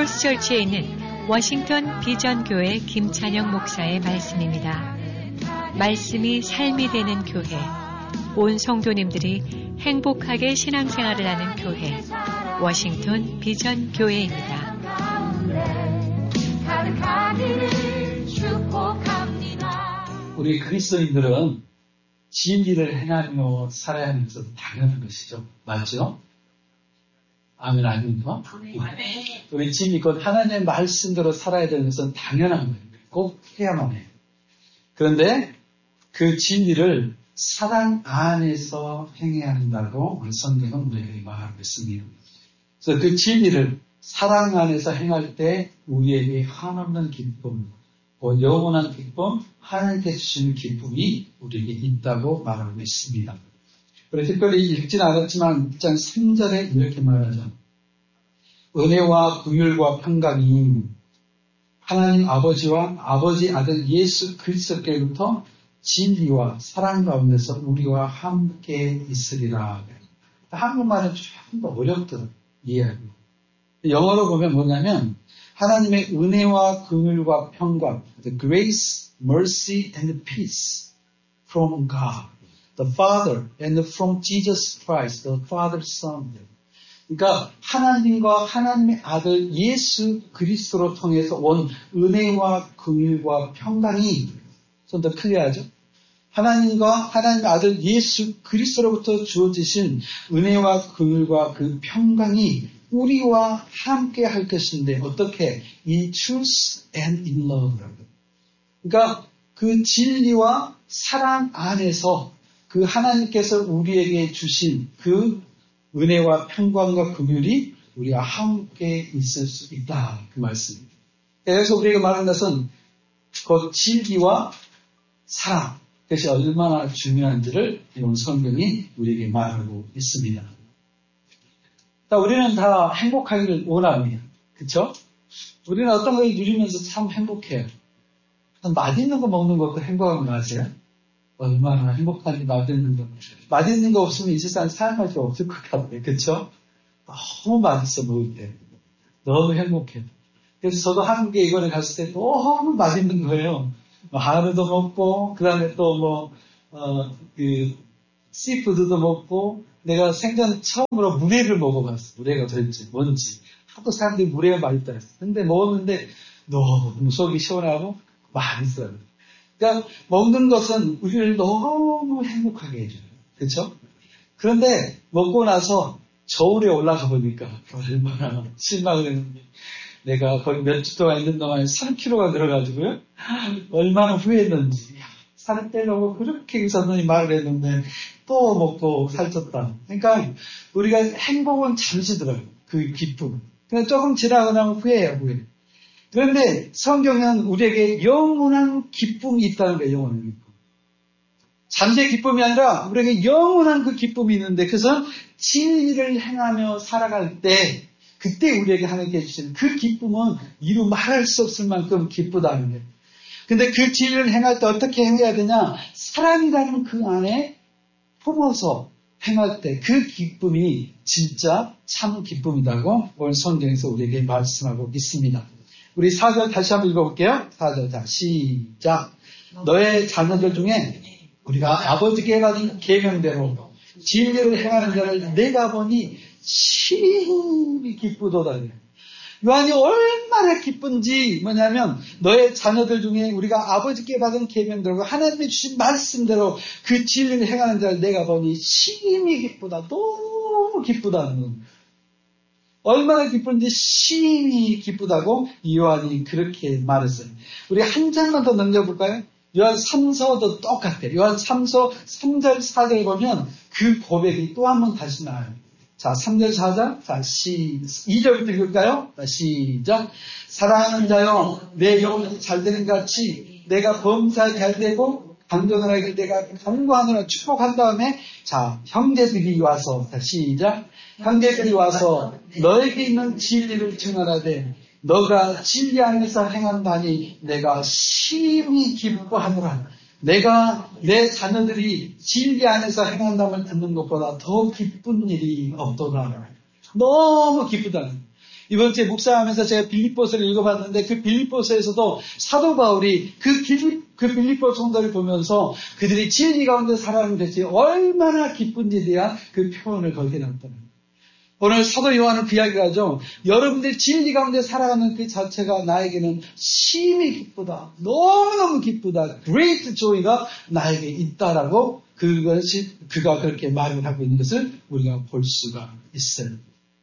퍼스트처치에 있는 워싱턴 비전교회 김찬영 목사의 말씀입니다. 말씀이 삶이 되는 교회, 온 성도님들이 행복하게 신앙생활을 하는 교회, 워싱턴 비전교회입니다. 우리 그리스도인들은 진리를 행하며 살아야 하는 것은 당연한 것이죠. 맞죠? 아멘, 아멘요? 우리 진리껏 하나님의 말씀대로 살아야 되는 것은 당연한 거예요. 꼭 해야만 해요. 그런데 그 진리를 사랑 안에서 행해야 한다고 우리 성경은 우리에게 말하고 있습니다. 그래서 그 진리를 사랑 안에서 행할 때 우리에게 한없는 기쁨, 영원한 기쁨, 하나님께 주시는 기쁨이 우리에게 있다고 말하고 있습니다. 우리 특별히 읽지는 않았지만 1장 3절에 이렇게 말하죠. 은혜와 긍휼과 평강이 하나님 아버지와 아버지 아들 예수 그리스도께로부터 진리와 사랑 가운데서 우리와 함께 있으리라. 한국말은 조금 더 어렵더라고요. 이해하기. 영어로 보면 뭐냐면 하나님의 은혜와 긍휼과 평강, the grace, mercy and peace from God, the Father, and from Jesus Christ, the Father's Son. 그러니까 하나님과 하나님의 아들 예수 그리스도로 통해서 온 은혜와 긍휼과 평강이 좀 더 클리어하죠. 하나님과 하나님의 아들 예수 그리스도로부터 주어지신 은혜와 긍휼과 그 평강이 우리와 함께 할 것인데 어떻게? In truth and in love. 그러니까 그 진리와 사랑 안에서 그 하나님께서 우리에게 주신 그 은혜와 평강과 긍휼이 우리와 함께 있을 수 있다. 그 말씀입니다. 그래서 우리가 말하는 것은 그 진리와 사랑, 그것이 얼마나 중요한지를 이런 성경이 우리에게 말하고 있습니다. 우리는 다 행복하기를 원합니다. 그렇죠? 우리는 어떤 걸 누리면서 참 행복해요. 맛있는 거 먹는 것도 행복한 거 아세요? 얼마나 행복한지 맛있는 거. 맛있는 거 없으면 이 세상에 살아갈 수 없을 것 같아요. 그렇죠? 너무 맛있어 먹을 때. 너무 행복해요. 그래서 저도 한국에 이번에 갔을 때 너무 맛있는 거예요. 한우도 먹고 그 다음에 또 씨푸드도 먹고 내가 생전 처음으로 물회를 먹어봤어. 물회가 도대체 뭔지. 하도 사람들이 물회가 맛있다 했어. 근데 먹었는데 너무 속이 시원하고 맛있어요. 그러니까 먹는 것은 우리를 너무 행복하게 해줘요. 그렇죠? 그런데 먹고 나서 저울에 올라가 보니까 얼마나 실망을 했는데 내가 거기 몇 주 동안 있는 동안에 3kg가 늘어가지고요. 얼마나 후회했는지. 살을 빼려고 그렇게 의사선생님이 말을 했는데 또 먹고 살쪘다. 그러니까 우리가 행복은 잠시 들어요. 그 기쁨. 그냥 조금 지나고 나면 후회해요. 후회. 그런데 성경은 우리에게 영원한 기쁨이 있다는 거예요. 영원한 기쁨. 잠시의 기쁨이 아니라 우리에게 영원한 그 기쁨이 있는데 그래서 진리를 행하며 살아갈 때 그때 우리에게 하나님께 주시는 그 기쁨은 이루 말할 수 없을 만큼 기쁘다는 거예요. 근데 그 진리를 행할 때 어떻게 행해야 되냐? 사랑이라는 그 안에 품어서 행할 때 그 기쁨이 진짜 참 기쁨이라고 오늘 성경에서 우리에게 말씀하고 있습니다. 우리 4절 다시 한번 읽어볼게요. 4절 자 시작. 너의 자녀들 중에 우리가 아버지께 받은 계명대로 진리를 행하는 자를 내가 보니 심히 기쁘도다. 요한이 얼마나 기쁜지 뭐냐면 너의 자녀들 중에 우리가 아버지께 받은 계명대로 하나님이 주신 말씀대로 그 진리를 행하는 자를 내가 보니 심히 기쁘다. 너무 기쁘다는 건 얼마나 기쁜지 심히 기쁘다고 요한이 그렇게 말했어요. 우리 한 장만 더 넘겨볼까요? 요한 3서도 똑같아요. 요한 3서 3절 4절 보면 그 고백이 또 한 번 다시 나와요. 자, 3절 4절, 자, 2절부터 읽을까요? 자, 시작. 사랑하는 자여, 내 영혼이 잘되는 같이 내가 범사에 잘되고 강건하게 내가 간구하느라 축복한 다음에 자, 형제들이 와서, 자, 시작. 형제들이 와서 너에게 있는 진리를 증언하되 너가 진리 안에서 행한다니 내가 심히 기뻐하노라. 내가 내 자녀들이 진리 안에서 행한다면 듣는 것보다 더 기쁜 일이 없도다. 너무 기쁘다. 이번 주에 묵상하면서 제가 빌립보서를 읽어봤는데 그 빌립보서에서도 사도 바울이 그 빌립보 성도를 보면서 그들이 진리 가운데 살아가는 것이 얼마나 기쁜지에 대한 그 표현을 거기에 놨다는 거예요. 오늘 사도 요한은 그 이야기를 하죠. 여러분들이 진리 가운데 살아가는 그 자체가 나에게는 심히 기쁘다. 너무너무 기쁘다. Great joy가 나에게 있다라고 그가 그렇게 말을 하고 있는 것을 우리가 볼 수가 있어요.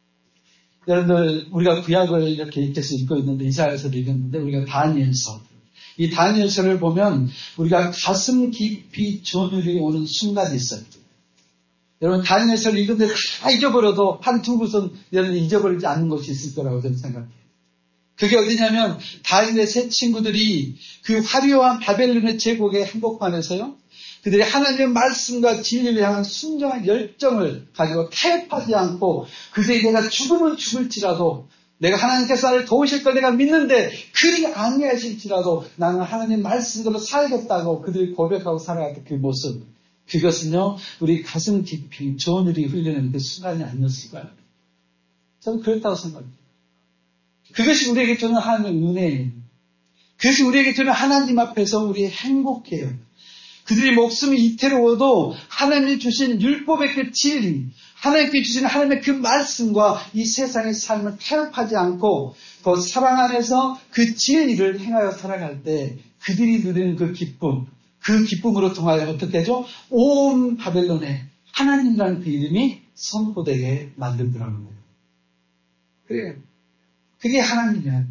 여러분들 우리가 구약을 이렇게 계속 읽고 있는데 이사야서를 읽었는데 우리가 다니엘서 이 다니엘서를 보면 우리가 가슴 깊이 조율이 오는 순간이 있어요. 여러분 다니엘서를 읽는데 다 잊어버려도 한두 구선 여러분 잊어버리지 않는 것이 있을 거라고 저는 생각해요. 그게 어디냐면 다니엘의 세 친구들이 그 화려한 바벨론의 제국의 한복판에서요. 그들이 하나님의 말씀과 진리를 향한 순정한 열정을 가지고 타협하지 않고 그들이 내가 죽으면 죽을지라도 내가 하나님께서 나를 도우실 걸 내가 믿는데 그리 아니하실지라도 나는 하나님 말씀대로 살겠다고 그들이 고백하고 살아갔던 그 모습 그것은요 우리 가슴 깊이 조언들이 흘리는 그 순간이 아니었을까요? 저는 그렇다고 생각합니다. 그것이 우리에게 주는 하나님의 은혜예요. 그것이 우리에게 주는 하나님 앞에서 우리의 행복해요. 그들의 목숨이 이태로워도 하나님이 주신 율법의 그 진리, 하나님께 주신 하나님의 그 말씀과 이 세상의 삶을 타협하지 않고 그 사랑 안에서 그 진리를 행하여 살아갈 때 그들이 누리는 그 기쁨, 그 기쁨으로 통하여 어떻게 하죠? 온 바벨론에 하나님이라는 그 이름이 선포되게 만들더라는 거예요. 그래요. 그게 하나님이야.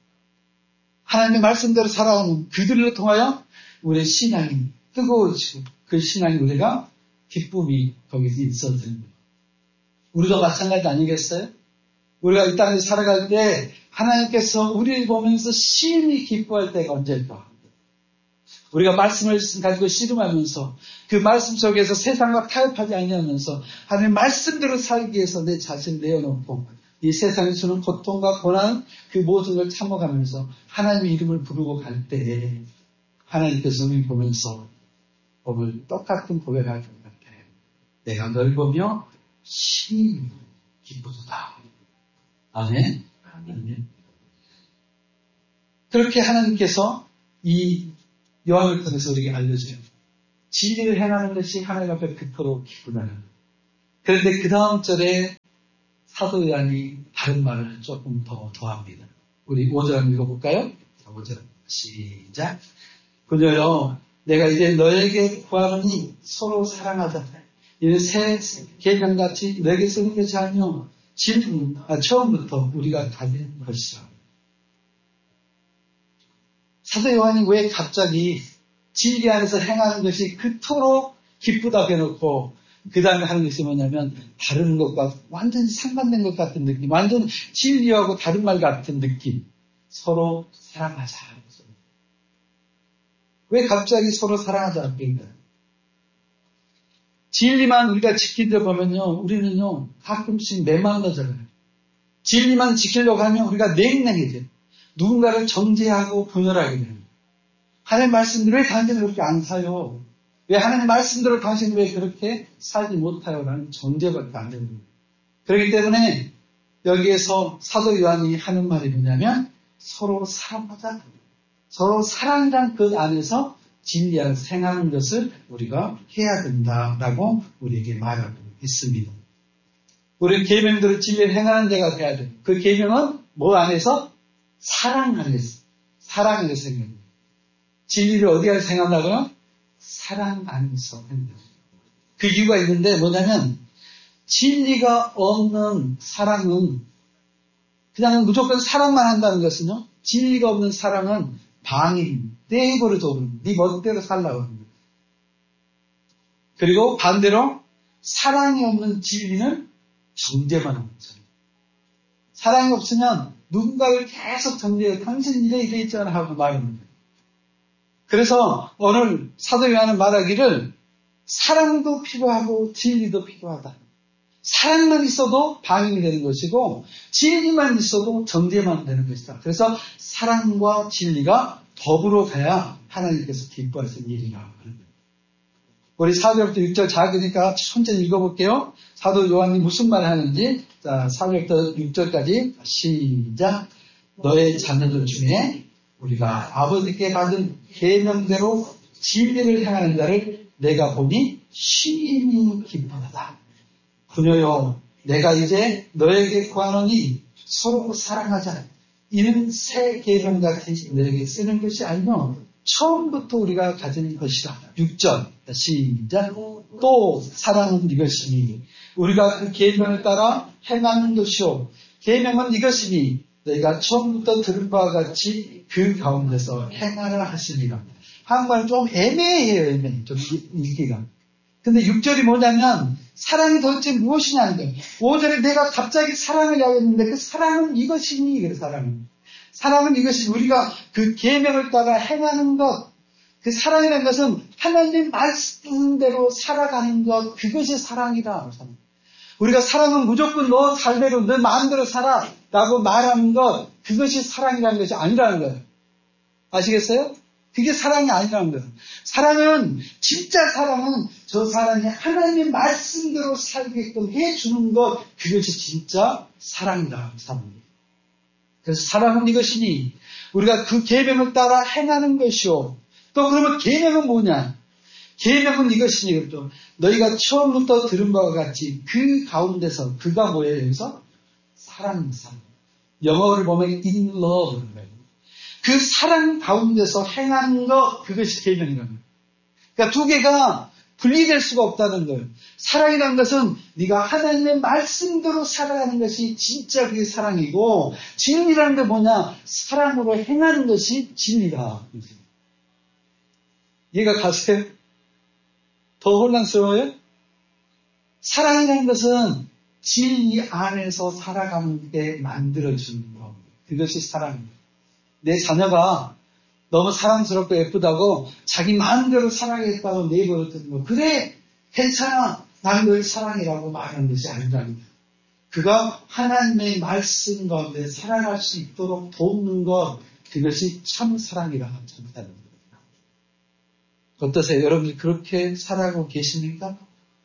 하나님의 말씀대로 살아가는 그들로 통하여 우리의 신앙이 뜨거워지고 그 신앙이 우리가 기쁨이 거기서 있어야 됩니다. 우리도 마찬가지 아니겠어요? 우리가 이 땅에 살아갈 때 하나님께서 우리를 보면서 심히 기뻐할 때가 언제일까? 우리가 말씀을 가지고 씨름하면서 그 말씀 속에서 세상과 타협하지 아니하면서 하나님의 말씀대로 살기 위해서 내 자신을 내어놓고 이 세상에 주는 고통과 고난 그 모든 걸 참아가면서 하나님의 이름을 부르고 갈 때에 하나님께서 우리 보면서 오늘 똑같은 고백을 할 것 같아요. 내가 널 보며 심히 기쁘도다. 아멘. 아멘. 그렇게 하나님께서 이 요한을 통해서 우리에게 알려줘요. 진리를 행하는 것이 하나님 앞에 그토록 기쁘다는. 그런데 그 다음 절에 사도 요한이 다른 말을 조금 더 더합니다. 우리 5절 한번 읽어볼까요? 5절 시작. 그녀여 내가 이제 너에게 구하노니 서로 사랑하자. 이는 새 계명같이 너에게 쓰는 것이 아니요 처음부터 우리가 가진 것이라. 사도 요한이 왜 갑자기 진리 안에서 행하는 것이 그토록 기쁘다고 해놓고 그 다음에 하는 것이 뭐냐면 다른 것과 완전히 상반된 것 같은 느낌, 완전 진리하고 다른 말 같은 느낌. 서로 사랑하자. 왜 갑자기 서로 사랑하자 그런가요? 진리만 우리가 지키다 보면요, 우리는요 가끔씩 메말라져요. 진리만 지키려고 하면 우리가 냉랭해져요. 누군가를 정죄하고 분열하게 됩니다. 하나님 말씀대로 왜 당신은 그렇게 안 사요? 왜 하나님 말씀대로 당신은 왜 그렇게 살지 못해요? 라는 정죄밖에 안 됩니다. 그렇기 때문에 여기에서 사도 요한이 하는 말이 뭐냐면 서로 사랑하자. 서로 사랑이란 그 안에서 진리 안에서 행하는 것을 우리가 해야 된다라고 우리에게 말하고 있습니다. 우리는 계명대로 진리를 행하는 데가 돼야 돼요. 그 계명은 뭐 안에서? 사랑 안에서. 사랑 안에서 행합니다. 진리를 어디 안에서 행한다고요? 사랑 안에서 행합니다. 그 이유가 있는데 뭐냐면 진리가 없는 사랑은 그냥 무조건 사랑만 한다는 것은요. 진리가 없는 사랑은 방임, 내 입으로 좁은, 네 멋대로 살라고 합니다. 그리고 반대로 사랑이 없는 진리는 정죄만 하는 거죠. 사랑이 없으면 누군가를 계속 정죄해, 당신 이래 있잖아 하고 말합니다. 그래서 오늘 사도 요한은 말하기를 사랑도 필요하고 진리도 필요하다. 사랑만 있어도 방임이 되는 것이고 진리만 있어도 정죄만 되는 것이다. 그래서 사랑과 진리가 더불어 가야 하나님께서 기뻐하시는 일이라고 합니다. 우리 4절부터 6절 작으니까 천천히 읽어볼게요. 사도 요한이 무슨 말을 하는지. 자, 4절부터 6절까지 시작. 너의 자녀들 중에 우리가 아버지께 받은 계명대로 진리를 행하는 자를 내가 보니 심히 기뻐하다. 부녀여, 내가 이제 너에게 구하노니 서로 사랑하자. 이는 새 계명같이 너에게 쓰는 것이 아니며 처음부터 우리가 가진 것이다. 6절 시작. 또 사랑은 이것이니 우리가 그 계명을 따라 행하는 것이요 계명은 이것이니 너희가 처음부터 들은 바와 같이 그 가운데서 행하라 하시니라. 한국말은 좀 애매해요. 애매해. 좀 읽기가. 근데 6절이 뭐냐면 사랑이 도대체 무엇이냐는 거예요. 5절에 내가 갑자기 사랑을 이야기했는데 그 사랑은 이것이니. 그래, 사랑은 이것이 우리가 그 계명을 따라 행하는 것. 그 사랑이라는 것은 하나님 말씀대로 살아가는 것. 그것이 사랑이다. 우리가 사랑은 무조건 너 살대로 너 마음대로 살아 라고 말하는 것. 그것이 사랑이라는 것이 아니라는 거예요. 아시겠어요? 그게 사랑이 아니라는 거예요. 사랑은 진짜 사랑은 저 사람이 하나님 말씀대로 살게끔 해주는 것. 그것이 진짜 사랑이다. 그래서 사랑은 이것이니 우리가 그 계명을 따라 행하는 것이요. 또 그러면 계명은 뭐냐? 계명은 이것이니 또 너희가 처음부터 들은 바와 같이 그 가운데서 그가 뭐예요? 여기서 사랑. 영어를 보면 in love라는 거예요. 그 사랑 가운데서 행하는 것, 그것이 계명이라는 거예요. 그러니까 두 개가 분리될 수가 없다는 거예요. 사랑이라는 것은 네가 하나님의 말씀대로 살아가는 것이 진짜 그게 사랑이고, 진리라는 게 뭐냐? 사랑으로 행하는 것이 진리다. 이해가 가세요? 더 혼란스러워요? 사랑이라는 것은 진리 안에서 살아가는 게 만들어주는 것. 그것이 사랑입니다. 내 자녀가 너무 사랑스럽고 예쁘다고 자기 마음대로 사랑했다고 내버려 두는 거. 그래, 괜찮아. 난 널 사랑이라고 말하는 것이 아니라는 거예요. 그가 하나님의 말씀 가운데 살아갈 수 있도록 돕는 것. 그것이 참 사랑이라 한다는 거예요. 어떠세요? 여러분이 그렇게 살아가고 계십니까?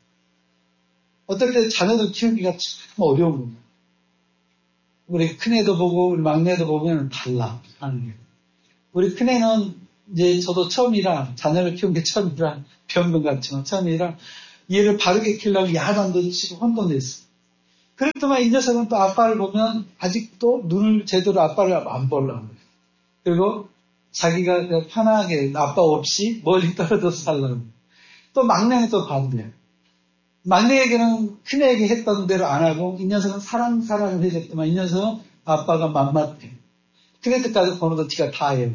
어떨 때 자녀들 키우기가 참 어려운 겁니다. 우리 큰애도 보고 우리 막내도 보면 달라 하는 게. 우리 큰애는 이제 저도 처음이라 자녀를 키운 게 처음이라 병든 같지만 처음이라 얘를 바르게 키우려고 야단도 치고 혼도 냈어. 그랬더만 이 녀석은 또 아빠를 보면 아직도 눈을 제대로 아빠를 안 보려고 그래요. 그리고 자기가 편하게 아빠 없이 멀리 떨어져서 살려고. 또 막내는 또 반대예요. 막내에게는 큰애에게 했던 대로 안 하고 이 녀석은 사랑을 해줬더만 이 녀석은 아빠가 맘맞대. 큰애들까지 보는도 티가 다 해요.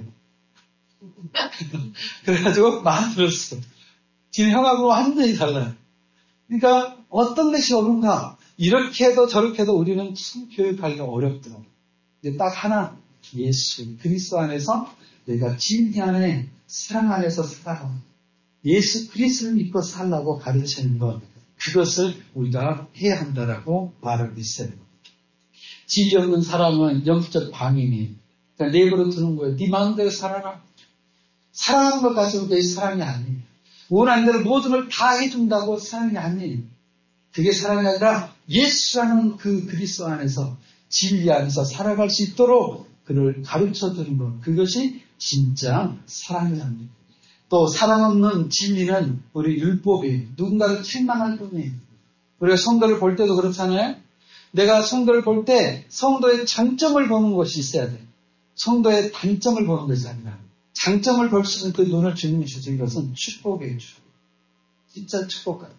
그래가지고 만들었어. 지금 형하고 완전히 달라요. 그러니까 어떤 것이 옳은가 이렇게 해도 저렇게 해도 우리는 참 교육하기가 어렵더라고요. 근데 딱 하나 예수 그리스도 안에서 내가 진리 안에 사랑 안에서 살아가 예수 그리스도를 믿고 살라고 가르치는 것 그것을 우리가 해야 한다라고 말하고 있어요. 진리 없는 사람은 영적 방임이 그러니까 내버려 두는 거예요. 네 마음대로 살아라. 사랑하는 것 가지고 그게 사랑이 아니에요. 원하는 대로 모든 걸 다 해준다고 사랑이 아니에요. 그게 사랑이 아니라 예수라는 그 그리스도 안에서 진리 안에서 살아갈 수 있도록 그를 가르쳐주는 것 그것이 진짜 사랑이라는 거예요. 또 사랑 없는 진리는 우리 율법이에요. 누군가를 실망할 뿐이에요. 우리가 성도를 볼 때도 그렇잖아요. 내가 성도를 볼 때 성도의 장점을 보는 것이 있어야 돼요. 성도의 단점을 보는 것이 아니라 장점을 볼 수 있는 그 눈을 주님이 주신 것은 축복이에요. 진짜 축복 같아요.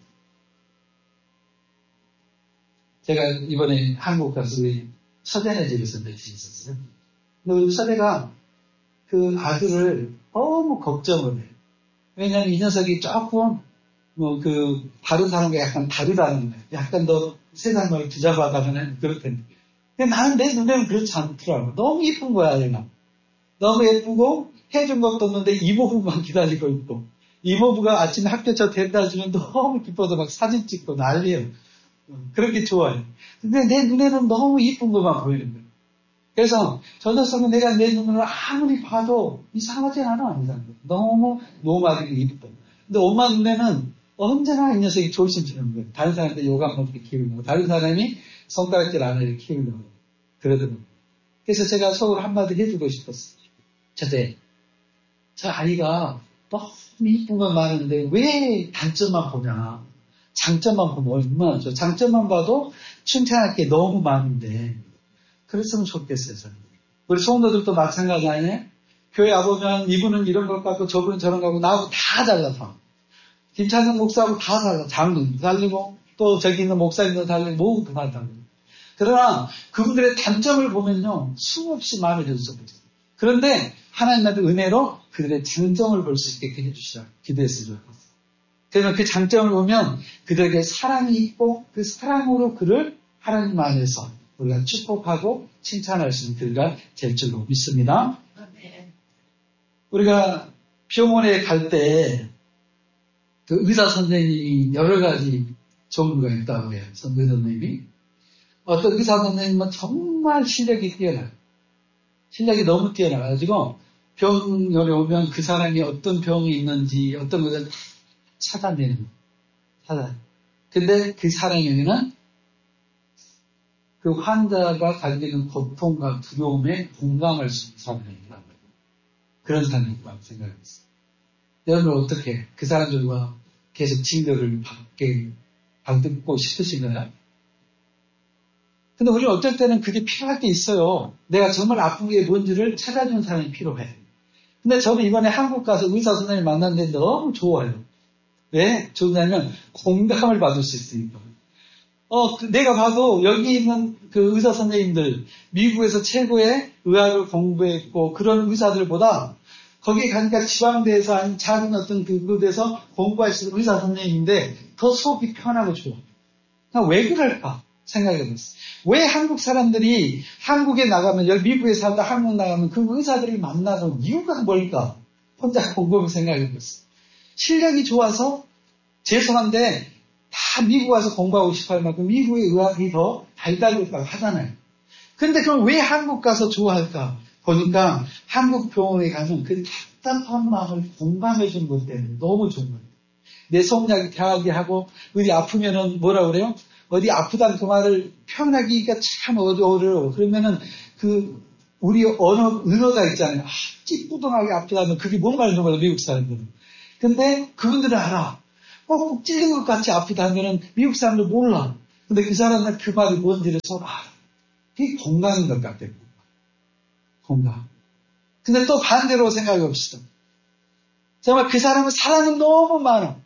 제가 이번에 한국 가서 우리 서대네 집에서 며칠 있었어요. 근데 우리 서대가 그 아들을 너무 걱정을 해요. 왜냐하면 이 녀석이 조금 다른 사람과 약간 다르다는 거예요. 약간 더 세상 말을 뒤잡아가면 그렇던데. 근데 나는 내 눈에는 그렇지 않더라고. 너무 이쁜 거야, 얘가. 너무 예쁘고 해준 것도 없는데 이모부만 기다리고 있고 이모부가 아침에 학교 저 데려다 주면 너무 기뻐서 막 사진 찍고 난리예요. 그렇게 좋아요. 근데 내 눈에는 너무 이쁜 것만 보이는 거예요. 그래서 저 녀석은 내가 내 눈으로 아무리 봐도 이상하지 않아. 너무 노말이 이뻐. 근데 엄마 눈에는 언제나 이 녀석이 조심스러운 거예요. 다른 사람한테 욕 안 먹게 키우는 거, 다른 사람이 손가락질 안 하게 키우는 거. 그러더라고요. 그래서 제가 속으로 한마디 해주고 싶었어요. 저 아이가 너무 이쁜 건 많은데 왜 단점만 보냐. 장점만 보면 얼마나 좋아. 장점만 봐도 칭찬할 게 너무 많은데 그랬으면 좋겠어요. 저는. 우리 성도들도 마찬가지 아니에요? 교회 와보면 이분은 이런 것 같고 저분은 저런 것 같고 나하고 다 달라서 김찬성 목사하고 다 달라. 장로님도 달리고 또 저기 있는 목사님도 달리고 모두 다 달리고. 그러나 그분들의 단점을 보면요 수없이 많아져서 보세요. 그런데 하나님의 은혜로 그들의 장점을 볼 수 있게 해주시라 기도했으면 좋겠어요. 그러면 그 장점을 보면 그들에게 사랑이 있고 그 사랑으로 그를 하나님 안에서 우리가 축복하고 칭찬할 수 있는 그가 될 줄로 믿습니다. 우리가 병원에 갈 때 그 의사 선생님이 여러 가지 종류가 있다고 해요. 의사 선생님이. 어떤 의사 선생님은 정말 실력이 뛰어나요. 실력이 너무 뛰어나가지고 병원에 오면 그 사람이 어떤 병이 있는지 어떤 것을 찾아내는 거예요. 근데 그 사람에게는 그 환자가 가지는 고통과 두려움에 공감할 수 있는 사람이라는 거예요. 그런 사람이라고 생각했어요. 여러분 어떻게 그 사람들과 계속 진료를 받고 싶으신가요? 근데 우리는 어떨 때는 그게 필요할 때 있어요. 내가 정말 아픈 게 뭔지를 찾아주는 사람이 필요해. 근데 저는 이번에 한국 가서 의사 선생님 만났는데 너무 좋아요. 왜? 좋냐면 공감을 받을 수 있으니까. 내가 봐도 여기 있는 그 의사 선생님들, 미국에서 최고의 의학을 공부했고 그런 의사들보다 거기에 가니까 지방대에서 아닌 작은 어떤 그곳에서 공부할 수 있는 의사 선생님인데 더 속이 편하고 좋아. 왜 그럴까 생각해봤어요. 왜 한국 사람들이 한국에 나가면 여기 미국에 산다 한국 나가면 그 의사들을 만나는 이유가 뭘까? 혼자 곰곰이 생각해봤어요. 실력이 좋아서 죄송한데 다 미국 와서 공부하고 싶어할 만큼 미국의 의학이 더 달달하다고 하잖아요. 근데 그럼 왜 한국 가서 좋아할까? 보니까 한국 병원에 가면 그 답답한 마음을 공감해 주는 것 때문에 너무 좋은 거예요. 내 속약이 대하게 하고 어디 아프면은 뭐라 그래요? 어디 아프다는 그 말을 표현하기가 참 어려워. 그러면은 그 우리 은어가 있잖아요. 찌뿌둥하게 아프다면 그게 뭔 말인지 몰라 미국 사람들은. 근데 그분들은 알아. 꼭 찔린 것 같이 아프다면은 미국 사람들 몰라. 근데 그 사람은 그 말이 뭔지를 서로 알아. 그게 공감인 것 같아요. 공감. 근데 또 반대로 생각해 봅시다. 정말 그 사람은 사랑은 너무 많아.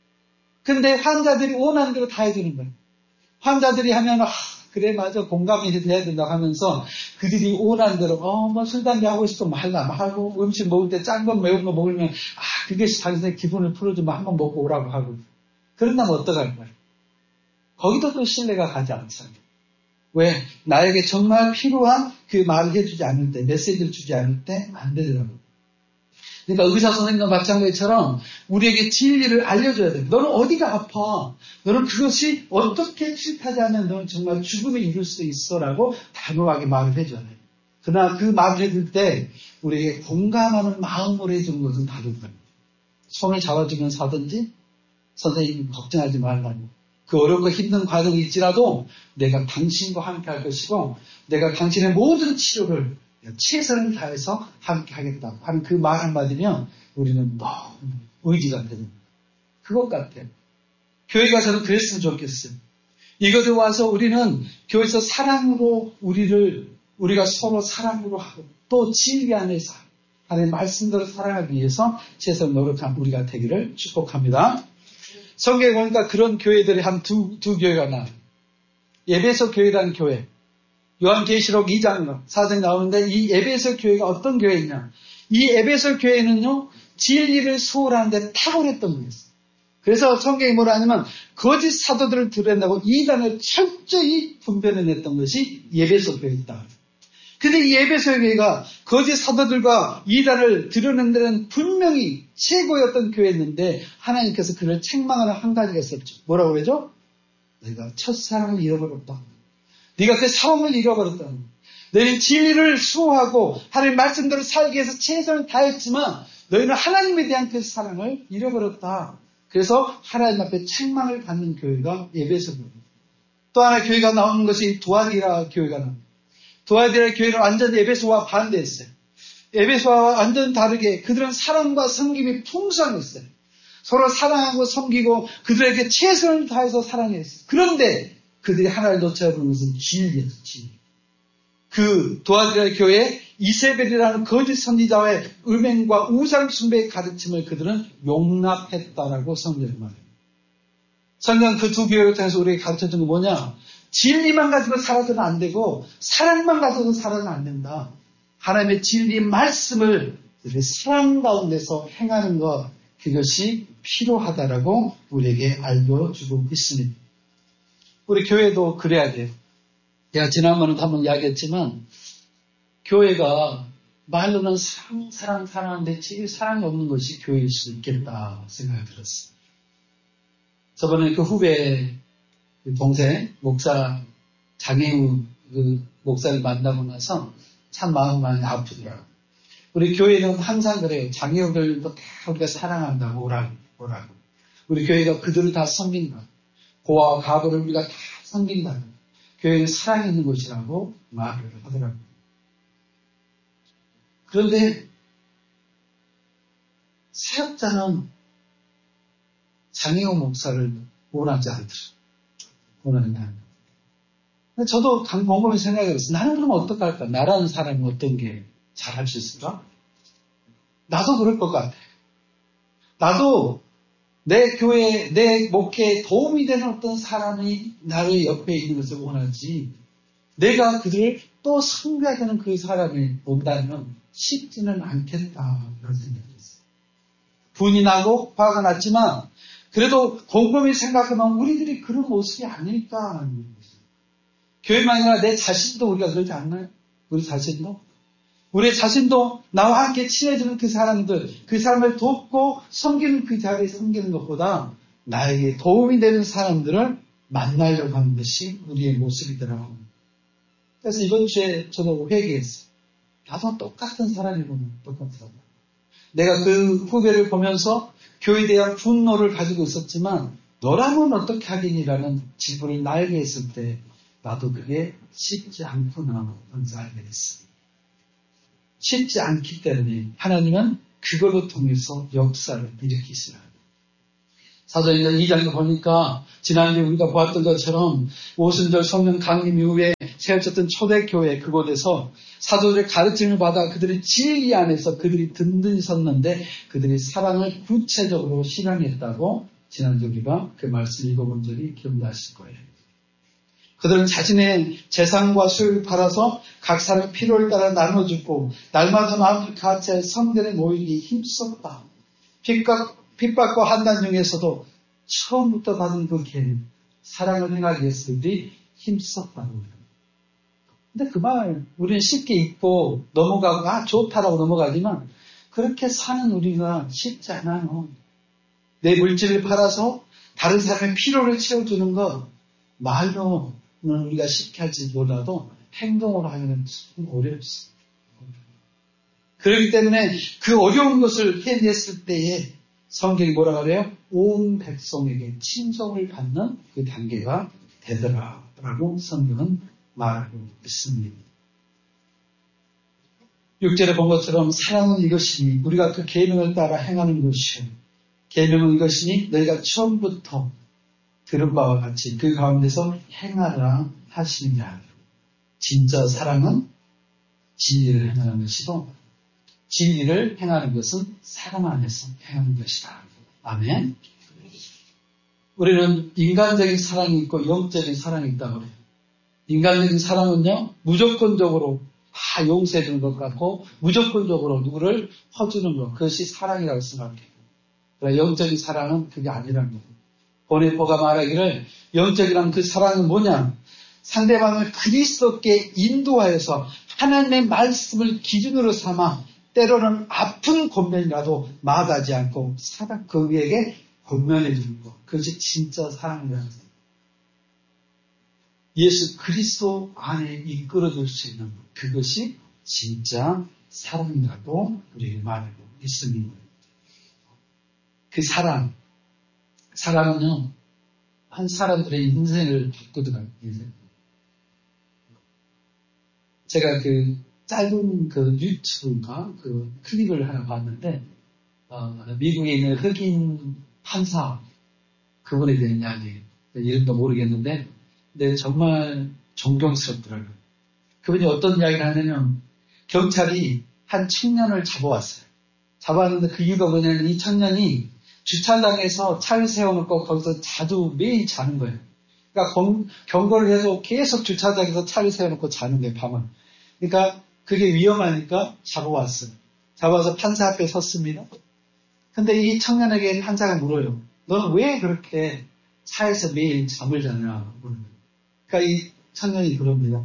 근데 환자들이 원하는 대로 다 해주는 거예요. 환자들이 하면 그래 맞아 공감이 돼야 된다고 하면서 그들이 원하는 대로 뭐 술 담배 하고 싶으면 하고 음식 먹을 때 짠 거 매운 거 먹으면 그게 당신의 기분을 풀어주면 한번 먹고 오라고 하고 그런다면 어떡할 거예요? 거기도 또 신뢰가 가지 않잖아요. 왜? 나에게 정말 필요한 그 말을 해주지 않을 때 메시지를 주지 않을 때 안 되더라고요. 그러니까 의사 선생님과 마찬가지처럼 우리에게 진리를 알려줘야 돼요. 너는 어디가 아파? 너는 그것이 어떻게 싫다지 않으면 너는 정말 죽음에 이를 수 있어라고 단호하게 말을 해줘야 돼요. 그러나 그 말을 해줄 때 우리에게 공감하는 마음으로 해주는 것은 다른 거예요. 손을 잡아주면서 하든지 선생님 걱정하지 말라고. 그 어렵고 힘든 과정이 있지라도 내가 당신과 함께 할 것이고 내가 당신의 모든 치료를 최선을 다해서 함께 하겠다고 하는 그 말 한마디면 우리는 너무 의지가 되는 그것 같아요. 교회 가서는 그랬으면 좋겠어요. 이곳에 와서 우리는 교회에서 사랑으로 우리가 서로 사랑으로 하고 또 진리 안에서 하나님의 말씀대로 살아가기 위해서 최선을 노력한 우리가 되기를 축복합니다. 성경에 보니까 그런 교회들이 한 두 교회가 나와요. 에베소 교회라는 교회. 요한계시록 2장 4장에 나오는데 이 에베소 교회가 어떤 교회이냐. 이 에베소 교회는요. 진리를 수호하는데 탁월했던 거였어요. 그래서 성경이 뭐라 하냐면 거짓 사도들을 드러낸다고 이단을 철저히 분별해냈던 것이 에베소 교회였다. 근데 이 에베소 교회가 거짓 사도들과 이단을 드러낸 데는 분명히 최고였던 교회였는데 하나님께서 그를 책망하는 한 가지가 있었죠. 뭐라고 그러죠? 너희가 첫사랑을 잃어버렸다. 네가 그 사랑을 잃어버렸다. 너희는 진리를 수호하고 하나님의 말씀대로 살기 위해서 최선을 다했지만 너희는 하나님에 대한 그 사랑을 잃어버렸다. 그래서 하나님 앞에 책망을 받는 교회가 에베소 교회입니다. 또 하나 교회가 나오는 것이 두아디라 교회가 나옵니다. 두아디라 교회는 완전히 에베소와 반대했어요. 에베소와 완전 다르게 그들은 사랑과 섬김이 풍성했어요. 서로 사랑하고 섬기고 그들에게 최선을 다해서 사랑했어요. 그런데 그들이 하나를 놓쳐버린 것은 진리였어요. 진리. 그 두아디라 교회에 이세벨이라는 거짓 선지자의 음행과 우상 숭배의 가르침을 그들은 용납했다라고 성경이 말해요. 성경은 그 두 교회를 통해서 우리에게 가르쳐준 건 뭐냐? 진리만 가지고 살아서는 안 되고 사랑만 가지고는 살아서는 안 된다. 하나님의 진리 말씀을 사랑 가운데서 행하는 것, 그것이 필요하다라고 우리에게 알려주고 있습니다. 우리 교회도 그래야 돼요. 제가 지난번에 한번 이야기했지만 교회가 말로는 사랑하는데 제일 사랑이 없는 것이 교회일 수 있겠다 생각이 들었어요. 저번에 그 후배 동생 목사 장혜우 그 목사를 만나고 나서 참 마음이 많이 아프더라고요. 우리 교회는 항상 그래요. 장애우들도 다 우리가 사랑한다고 오라고. 우리 교회가 그들을 다 섬긴다. 고아와 가부를 우리가 다 섬긴다. 교회는 사랑이 있는 곳이라고 말을 하더라고요. 그런데 사역자는 장혜우 목사를 원하지 않더라고요. 원하는 게 아니라. 저도 곰곰이 생각해봤어요. 나는 그럼 어떡할까? 나라는 사람이 어떤 게 잘할 수 있을까? 나도 그럴 것 같아. 나도 내 교회, 내 목회에 도움이 되는 어떤 사람이 나를 옆에 있는 것을 원하지. 내가 그들을 또 섬겨야 되는 그 사람이 온다면 쉽지는 않겠다. 그런 생각이 들었어요. 분이 나고 화가 났지만 그래도 곰곰이 생각하면 우리들이 그런 모습이 아닐까 하는 거죠. 교회만이 아니라 내 자신도 우리가 그러지 않나요? 우리 자신도? 우리 자신도 나와 함께 친해지는 그 사람들, 그 사람을 돕고 섬기는 그 자리에 섬기는 것보다 나에게 도움이 되는 사람들을 만나려고 하는 것이 우리의 모습이더라고요. 그래서 이번 주에 저도 회개했어요. 나도 똑같은 사람이구나. 똑같은 사람. 내가 그 후배를 보면서 교회에 대한 분노를 가지고 있었지만 너라면 어떻게 하겠니라는 질문을 나에게 했을 때 나도 그게 쉽지 않구나 하는 걸 알게 됐어요. 쉽지 않기 때문에 하나님은 그걸로 통해서 역사를 일으키시라. 사도행전 2장에 보니까 지난주에 우리가 보았던 것처럼 오순절 성령 강림 이후에 세워졌던 초대교회 그곳에서 사도들의 가르침을 받아 그들의 진리 안에서 그들이 든든히 섰는데 그들이 사랑을 구체적으로 실현했다고 지난주 우리가 그 말씀 읽어본 적이 기억나실 거예요. 그들은 자신의 재산과 수요를 팔아서 각 사람의 필요를 따라 나눠주고 날마다 마음을 같이 성전에 모이기 힘썼다. 핍박과 환난 중에서도 처음부터 받은 그 기회는 사랑을 행하기 위해서 그들이 힘썼다고 합니다. 근데 그 말 우리는 쉽게 잊고 넘어가고 좋다라고 넘어가지만 그렇게 사는 우리가 쉽지 않아요. 내 물질을 팔아서 다른 사람의 필요를 채워주는 것 말로는 우리가 쉽게 할지 몰라도 행동으로 하기는 참 어렵습니다. 그렇기 때문에 그 어려운 것을 해냈을 때에 성경이 뭐라 그래요? 온 백성에게 칭송을 받는 그 단계가 되더라라고 성경은 말하고 있습니다. 6절에 본 것처럼 사랑은 이것이니 우리가 그 계명을 따라 행하는 것이요. 계명은 이것이니 너희가 처음부터 들은 바와 같이 그 가운데서 행하라 하시느니라. 진짜 사랑은 진리를 행하는 것이고 진리를 행하는 것은 사랑 안에서 행하는 것이다. 아멘. 우리는 인간적인 사랑이 있고 영적인 사랑이 있다고 그래요. 인간적인 사랑은요, 무조건적으로 용서해 주는 것 같고 무조건적으로 누구를 퍼주는 것, 그것이 사랑이라고 생각해요. 그러나 영적인 사랑은 그게 아니라는 거예요. 보네포가 말하기를 영적이란 그 사랑은 뭐냐? 상대방을 그리스도께 인도하여서 하나님의 말씀을 기준으로 삼아 때로는 아픈 권면이라도 마다하지 않고 그에게 권면해 주는 것. 그것이 진짜 사랑이라는 거예요. 예수 그리스도 안에 이끌어줄 수 있는 것. 그것이 진짜 사랑이라고 우리가 말하고 있습니다. 그 사랑, 사랑은요, 한 사람들의 인생을 바꾸더라고요. 제가 그 짧은 그 유튜브인가 그 클립을 하나 봤는데, 미국에 있는 흑인 판사 그분에 대한 이야기, 이름도 모르겠는데, 근데 정말 존경스럽더라고요. 그분이 어떤 이야기를 하냐면, 경찰이 한 청년을 잡아왔어요. 잡아왔는데 그 이유가 뭐냐면 이 청년이 주차장에서 차를 세워놓고 거기서 매일 자는 거예요. 그러니까 경고를 해서 계속 주차장에서 차를 세워놓고 자는 거예요, 밤을. 그러니까 그게 위험하니까 잡아왔어요. 잡아서 판사 앞에 섰습니다. 근데 이 청년에게 판사가 물어요. 너는 왜 그렇게 차에서 매일 잠을 자냐? 그러니까 이 청년이 그럽니다.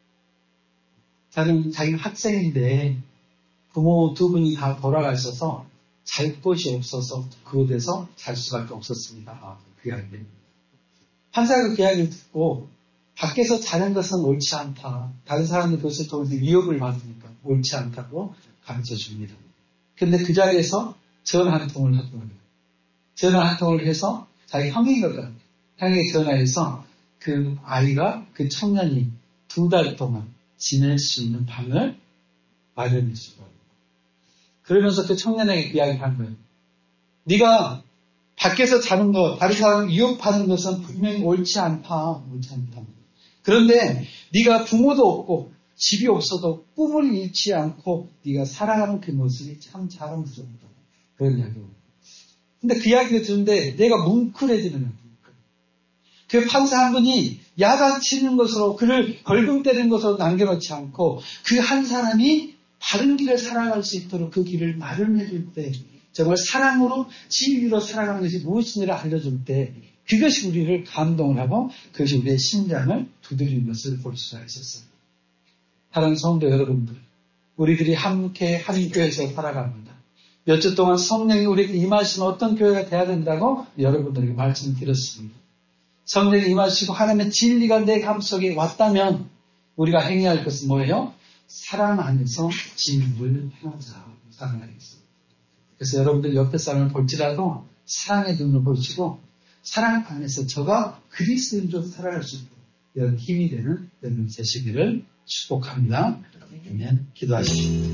자기는 학생인데 부모 두 분이 다 돌아가셔서 잘 곳이 없어서 그곳에서 잘 수밖에 없었습니다. 그 이야기. 판사가 그 이야기를 듣고 밖에서 자는 것은 옳지 않다. 다른 사람들 그것을 통해서 위협을 받으니까 옳지 않다고 가르쳐 줍니다. 근데 그 자리에서 전화 한 통을 하더라고요. 전화 한 통을 해서 자기 형이거든. 형에게 전화해서 그 아이가, 그 청년이 2달 동안 지낼 수 있는 방을 마련해 주고 그러면서 그 청년에게 이야기한 거예요. 네가 밖에서 자는 것, 다른 사람을 위협하는 것은 분명히 옳지 않다. 그런데 네가 부모도 없고 집이 없어도 꿈을 잃지 않고 네가 살아가는 그 모습이 참 자랑스럽다. 그런 이야기예요. 근데 그 이야기를 듣는데 내가 뭉클해지는 거예요. 그 판사 한 분이 야단치는 것으로 그를 벌금 때리는 것으로 남겨놓지 않고 그 한 사람이 바른 길을 살아갈 수 있도록 그 길을 마련해 줄 때 정말 사랑으로 진리로 살아가는 것이 무엇인지를 알려줄 때 그것이 우리를 감동을 하고 그것이 우리의 심장을 두드리는 것을 볼 수가 있었어요. 사랑하는 성도 여러분들, 우리들이 함께 한 교회에서 살아갑니다. 몇 주 동안 성령이 우리에게 임하시는 어떤 교회가 돼야 된다고 여러분들에게 말씀드렸습니다. 성령이 임하시고 하나님의 진리가 내 감속에 왔다면 우리가 행해야 할 것은 뭐예요? 사랑 안에서 진리를 행하자. 사랑 안에서. 그래서 여러분들 옆에 사람을 볼지라도 사랑의 눈을 보시고 사랑 안에서 저가 그리스도인으로 살아갈 수 있도록 이런 힘이 되는 여러분 되시기를 축복합니다. 아멘. 기도하십시오.